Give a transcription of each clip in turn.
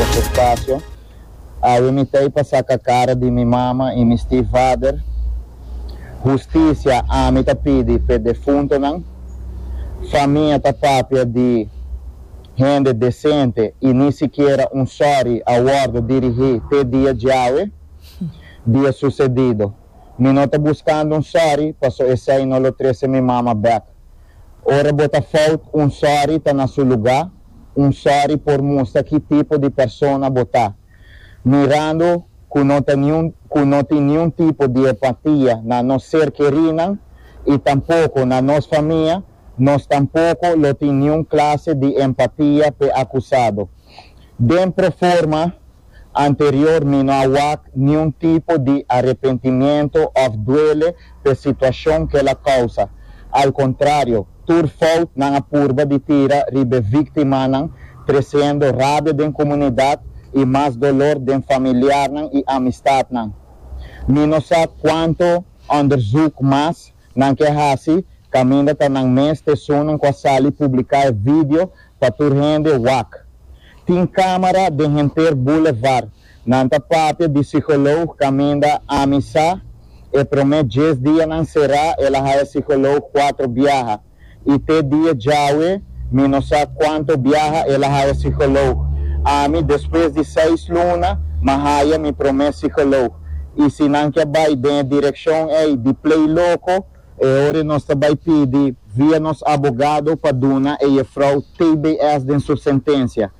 esse espaço. Eu imitei para sacar a cara de minha mama e meu stepfather. Justiça a me pede para defunto não. Família tá papia de gente decente e nem sequer sorry award dirigir até dia de hoje, dia sucedido. Me não tá buscando sorry, passou esse aí não lo trouxe minha mama back. Ora bota falta sorry tá na seu lugar, sorry por mostrar que tipo de pessoa botar. Mirando que não tem nenhum tipo de empatia na nossa ser querida e tampouco na nossa família, nós tampouco não tem nenhuma classe de empatia para acusado. Dentro forma anterior, não há nenhum tipo de arrependimento ou duele pela situação que ela causa. Ao contrário, tur falta na curva de tira ribe vítima crescendo rábia da comunidade e mais dolor de familiar e amistade. Não sabe quanto underzoek mais não que hasi caminha tá nang mês te sonam com a sala publicar vídeo para tu rende wak. Tem câmera de Renter Boulevard. Nanta papel de psicólogo caminha a missa e promete 10 dias não será ela é psicólogo 4 viaja. E te dia jaue, não sabe quanto viaja ela é psicólogo. A mim depois de 6 lunas, mahaya me promete psicólogo. E se não que vai em direção de play louco, ora nós também pedir via nosso advogado para dona e a frau TBS de sua sentença.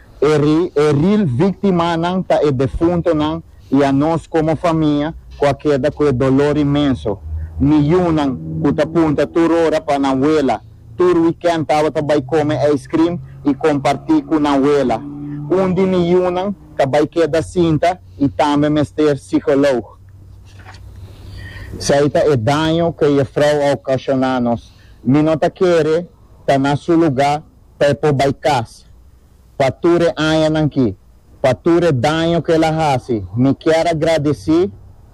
Real vítima não tá e defunto não e a nós como família qualquer com dolor imenso. Milhão que tá punta turora para na abuela. Tur weekend tava também comer ice cream e compartilhar com a abuela. De milhão também queda cinta e também mestre psicólogo. Saita é dano que a frau ocasionanos. Minota querer tá na seu lugar para poder casa. Pature ayan aqui. Pature dano que ela hace. Me quero agradecer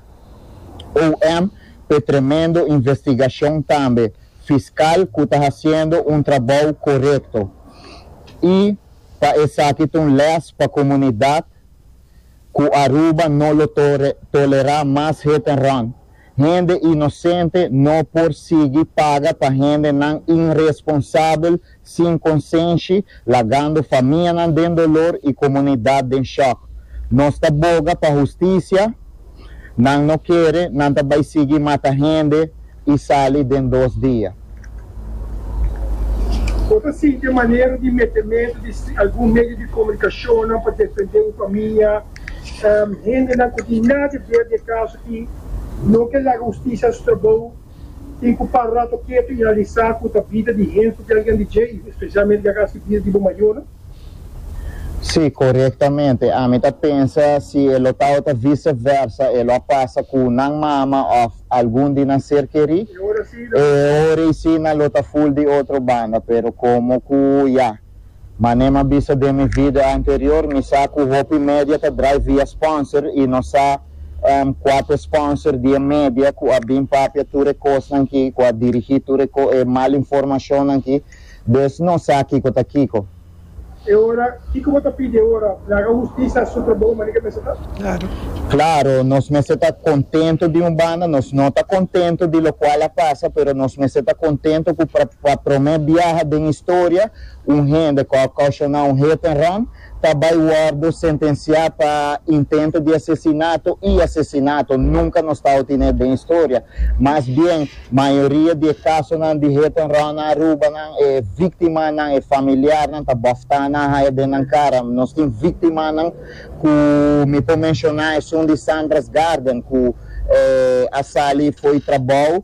por tremendo investigação também. Fiscal que está fazendo trabalho correto. E para essa que tem leis para a comunidade que Aruba não lo tolerar mais hit and run. Gente inocente não por seguir paga para gente não irresponsável, sem consciência, largando família em dolor e comunidade em choque. Nós está boga para justiça, não quer, não vai seguir matar gente e sair em 2 dias. Outra sim, de maneira de metimento de algum meio de comunicação não para defender a família, gente não tem nada a ver de caso que não que a justiça se trabalhou, tem que parar quieto e analisar com a vida de gente que alguém diz, especialmente a casa de vida maior. Sim, corretamente. A mim pensa se ele está vice-versa, ele passa com não mama ou algum de nascer querido. E ora sim, ele está full de outra banda, pero como que já. Manema bisa de minha vida anterior, me saco o Hopi Media que drive via sponsor e não sabe 4 sponsors de média que a bem papia ture coisa aqui, que a dirigir ture mal informação aqui, des não sabe que está Kiko. E ora, que como está pedindo agora, a justiça sobre bom, mas que está? Claro, nós me está contento de banda, nós não está contento de lo qual passa, pero nós me está contento que para prometer viajar de história, gente que ocasionou hit and run, também guardo sentenciado para intento de assassinato e assassinato nunca nos está obtendo em história, mas bem, maioria de casos de hit and run na Aruba, é vítima, é familiar, está bastante na cara, nós temos vítima que me pode mencionar é um de Sandra's Garden, que a Sally foi trabalho,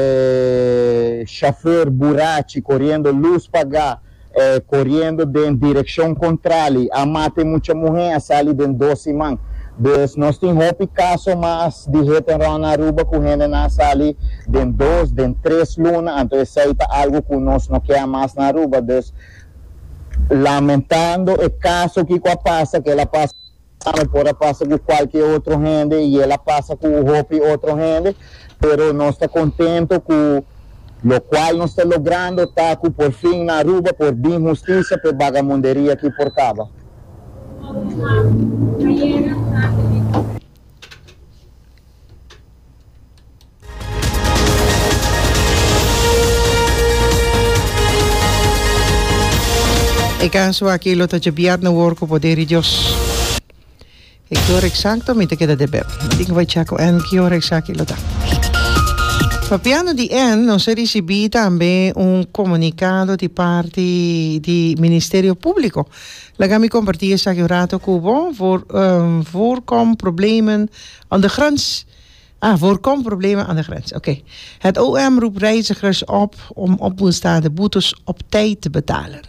chauffeur burachi, correndo luz pagar, correndo em direção contrária, a mate muita mulher, a Sally de 12 mãos. Nós temos caso mais de hit and run na Aruba, que gente na Sally de 2, de 3 lunas, então isso é algo que nós não queremos mais na Aruba. Lamentando o caso que passa, que ela passa por passa com qualquer outro gente e ela passa com o Hopi outro gente, pero nós está contente com o qual nós está logrando tá por fim na Aruba por bem justiça por vagabunderia aqui por Cabo. Ik ga zo aquilo dat je biat na work op de Dios. Ik hoor exacto me te queda de beb. Digo vai chaco en que hoor exacto lo da. Papiano di en non si ricevì también un comunicado di parte di Ministerio Pubblico. La gami compartire sa che rato cubo voorkom problemen aan de grens. Voorkom problemen aan de grens. Oké. Het OM roept reizigers op om opstaande boetes op tijd te betalen.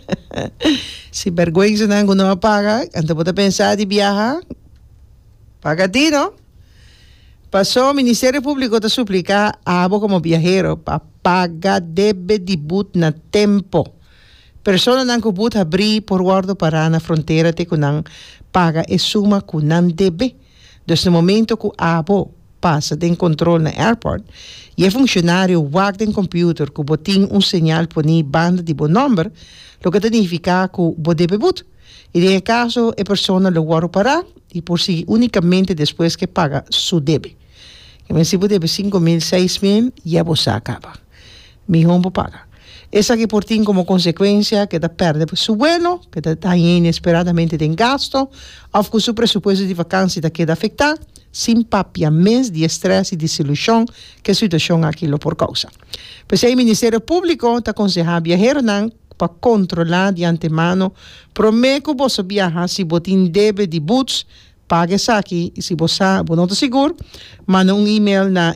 Si vergüenza nango no paga, entonces puede pensar de viajar, paga tiro. Pasó Ministerio Público te suplica a vos como viajero para pagar debe de boot na tempo. Persona nango boot abrir por guardo para na frontera te kunan paga e suma kunan debe. Dus no momento que abo passa den controle na airport, e funcionário wag den computer que botin un señal poni banda di bon number, lo que significa que bo debe boot. Y en el caso, la persona lo guarda para y por si únicamente después que paga su debe. Que si bo debe 5.000, 6.000, ya vos se acaba. Mi hombre paga. Esa que por ti como consecuencia que te perde su vuelo, que te está inesperadamente en gasto, o que su presupuesto de vacancia te queda afectado, sin papiamento de estrés y desilusión que la situación aquí lo por causa. Pues el Ministerio Público te aconseja viajeros para controlar de antemano, prometo que vos viaja si botín debe de boots, pague aquí, y si vos no te seguro, manda un email na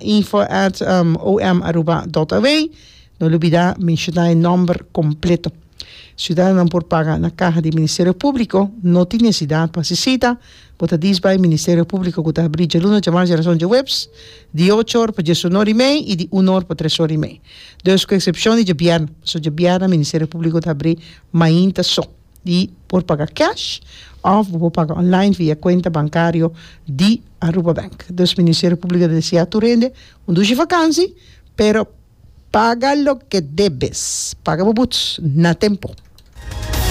info@om.aruba.aw. No olvida mencionar el nombre completo. Ciudadano por pagar na caja do Ministério Público, não tem necessidade para se cita, bota diz para o Ministério Público que está abrindo de chamar geração de webs, de 8 horas para 10 horas e meia e de 1 hora para 3 horas e meia. Dus com exceção de viernes, so de viernes o Ministério Público está abrindo mainta só. E por pagar cash, ou por pagar online via conta bancária de Aruba Bank. Dus o Ministério Público deseja tu rende, de vacância, pero paga lo que debes. Paga bobuts na tempo.